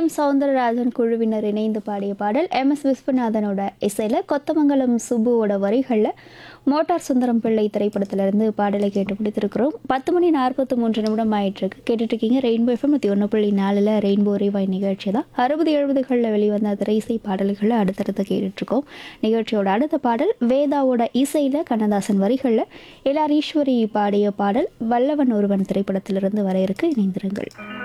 M Soundararajan குழுவினர் இணைந்து பாடிய பாடல் எம்.எஸ். விஸ்வநாதனோட இசையில் கொத்தமங்கலம் சுப்புவோட வரிகளில் மோட்டார் சுந்தரம் பிள்ளை திரைப்படத்திலிருந்து பாடலை கேட்டு பிடித்திருக்கிறோம். 10:43 ஆயிட்டிருக்கு. கேட்டுட்ருக்கீங்க ரெயின்போ எஃப்எம் 101.4 ரெயின்போ ரிவாய் நிகழ்ச்சி தான். 60-70களில் வெளிவந்த திரைசை பாடல்களை அடுத்தடுத்து கேட்டுட்ருக்கோம். நிகழ்ச்சியோட அடுத்த பாடல் வேதாவோட இசையில் கண்ணதாசன் வரிகளில் எல்.ஆர். ஈஸ்வரி பாடிய பாடல் வல்லவன் ஒருவன் திரைப்படத்திலிருந்து வர இருக்கு. இணைந்திருங்கள்.